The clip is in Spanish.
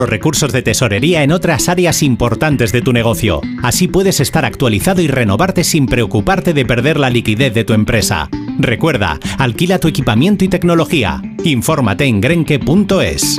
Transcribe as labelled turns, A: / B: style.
A: los recursos de tesorería en otras áreas importantes de tu negocio. Así puedes estar actualizado y renovarte sin preocuparte de perder la liquidez de tu empresa. Recuerda, alquila tu equipamiento y tecnología. Infórmate en grenke.es.